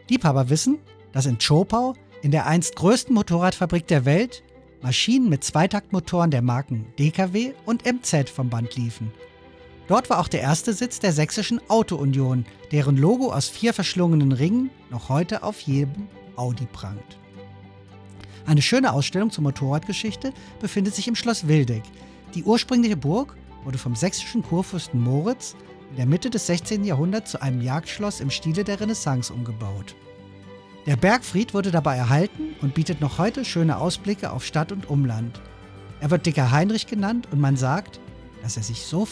Liebhaber wissen, dass in Zschopau, in der einst größten Motorradfabrik der Welt, Maschinen mit Zweitaktmotoren der Marken DKW und MZ vom Band liefen. Dort war auch der erste Sitz der Sächsischen Auto-Union, deren Logo aus 4 verschlungenen Ringen noch heute auf jedem Audi prangt. Eine schöne Ausstellung zur Motorradgeschichte befindet sich im Schloss Wildeck. Die ursprüngliche Burg wurde vom sächsischen Kurfürsten Moritz in der Mitte des 16. Jahrhunderts zu einem Jagdschloss im Stile der Renaissance umgebaut. Der Bergfried wurde dabei erhalten und bietet noch heute schöne Ausblicke auf Stadt und Umland. Er wird Dicker Heinrich genannt und man sagt, dass er sich so